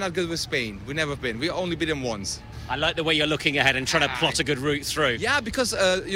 not good with Spain. We've never been. We only beat them once. I like the way you're looking ahead and trying to plot a good route through. Yeah, because, in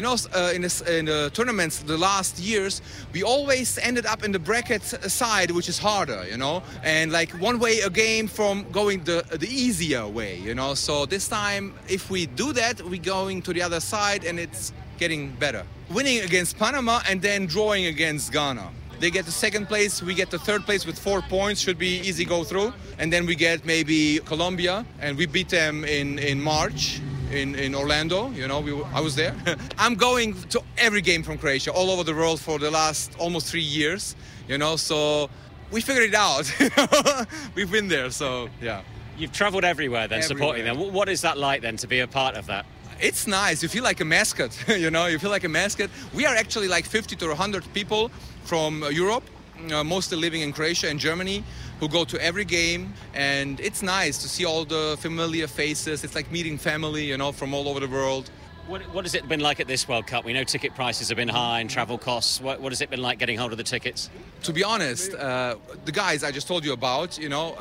the tournaments the last years, we always ended up in the bracket side, which is harder, and like one way a game from going the easier way, So this time, if we do that, we're going to the other side and it's getting better. Winning against Panama and then drawing against Ghana. They get the second place, we get the third place with 4 points, should be easy go through. And then we get maybe Colombia, and we beat them in March in Orlando. I was there. I'm going to every game from Croatia, all over the world for the last almost 3 years, so we figured it out. We've been there, so yeah. You've travelled everywhere then, supporting them. What is that like then to be a part of that? It's nice. You feel like a mascot, You feel like a mascot. We are actually like 50 to 100 people from Europe, mostly living in Croatia and Germany, who go to every game. And it's nice to see all the familiar faces. It's like meeting family, from all over the world. What has it been like at this World Cup? We know ticket prices have been high and travel costs. What has it been like getting hold of the tickets? To be honest, the guys I just told you about,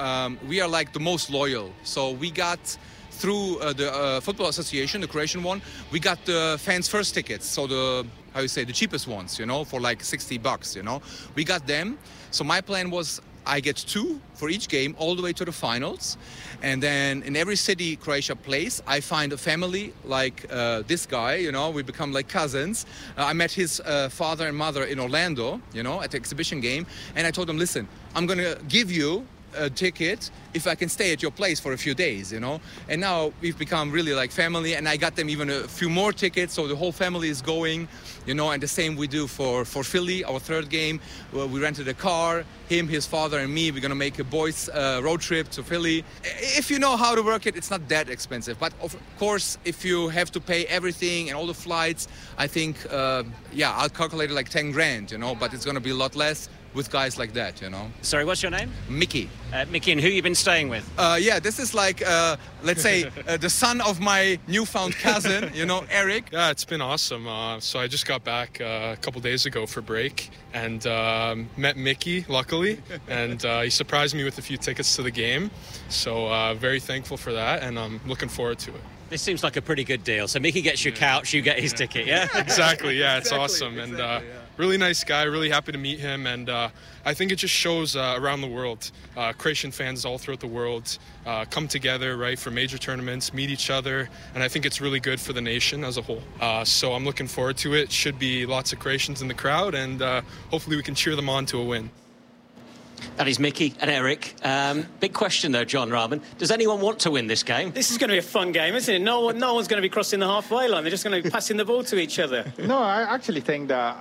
we are like the most loyal. So we got through the Football Association, the Croatian one, we got the fans first tickets. So the cheapest ones, for like $60, We got them. So my plan was I get 2 for each game all the way to the finals. And then in every city Croatia plays, I find a family like this guy, we become like cousins. I met his father and mother in Orlando, at the exhibition game. And I told them, listen, I'm going to give you a ticket if I can stay at your place for a few days, And now we've become really like family, and I got them even a few more tickets, so the whole family is going, and the same we do for Philly, our third game. We rented a car, him, his father, and me. We're going to make a boys' road trip to Philly. If you know how to work it, it's not that expensive. But of course, if you have to pay everything and all the flights, I think, I'll calculate it like 10 grand, but it's going to be a lot less with guys like that, Sorry, what's your name? Mickey. Mickey, and who you been staying with? This is like, let's say, the son of my newfound cousin, Eric. Yeah, it's been awesome. So I just got back a couple days ago for break and met Mickey, luckily, and he surprised me with a few tickets to the game. So very thankful for that, and I'm looking forward to it. This seems like a pretty good deal. So Mickey gets your couch, you get his ticket, yeah? Exactly, yeah, it's awesome. And really nice guy, really happy to meet him. And I think it just shows around the world, Croatian fans all throughout the world come together, right, for major tournaments, meet each other. And I think it's really good for the nation as a whole. So I'm looking forward to it. Should be lots of Croatians in the crowd, and hopefully we can cheer them on to a win. That is Mickey and Eric. Big question, though, John Rahman. Does anyone want to win this game? This is going to be a fun game, isn't it? No one's going to be crossing the halfway line. They're just going to be passing the ball to each other. No, I actually think that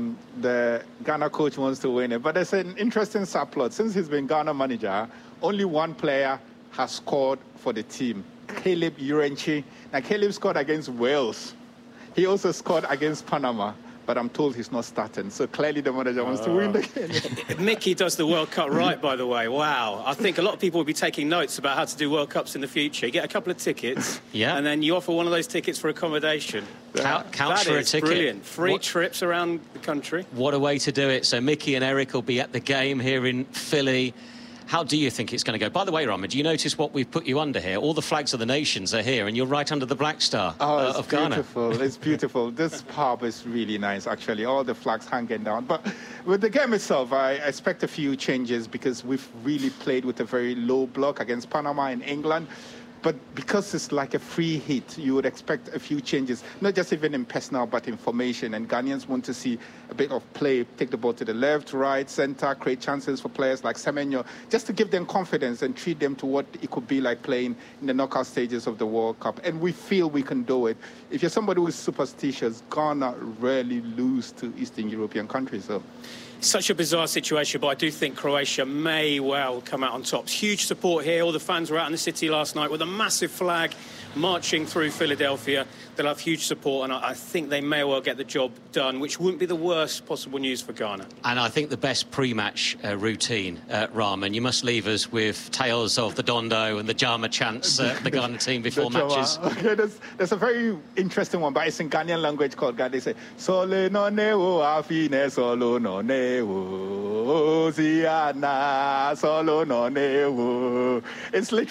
the Ghana coach wants to win it. But there's an interesting subplot. Since he's been Ghana manager, only one player has scored for the team, Caleb Urenchi. Now, Caleb scored against Wales. He also scored against Panama. But I'm told he's not starting. So clearly the manager wants to win the game. Mickey does the World Cup right, by the way. Wow. I think a lot of people will be taking notes about how to do World Cups in the future. You get a couple of tickets, and then you offer one of those tickets for accommodation. Couch for a ticket. Brilliant. Free trips around the country. What a way to do it. So Mickey and Eric will be at the game here in Philly. How do you think it's going to go? By the way, Rahman, do you notice what we've put you under here? All the flags of the nations are here, and you're right under the Black Star of Ghana. It's beautiful. This pub is really nice, actually. All the flags hanging down. But with the game itself, I expect a few changes because we've really played with a very low block against Panama and England. But because it's like a free hit, you would expect a few changes, not just even in personnel, but in formation. And Ghanaians want to see a bit of play, take the ball to the left, right, center, create chances for players like Semenyo, just to give them confidence and treat them to what it could be like playing in the knockout stages of the World Cup. And we feel we can do it. If you're somebody who is superstitious, Ghana rarely lose to Eastern European countries. So. Such a bizarre situation, but I do think Croatia may well come out on top. Huge support here. All the fans were out in the city last night with a massive flag marching through Philadelphia. They'll have huge support, and I think they may well get the job done, which wouldn't be the worst possible news for Ghana. And I think the best pre-match routine, Rahman, you must leave us with tales of the Dondo and the Jama chants, the Ghana team before matches. Okay, there's a very interesting one, but it's in Ghanaian language called Ghana. They say, Sole no newo afine solo no newo, Ziana solo no newo. It's literally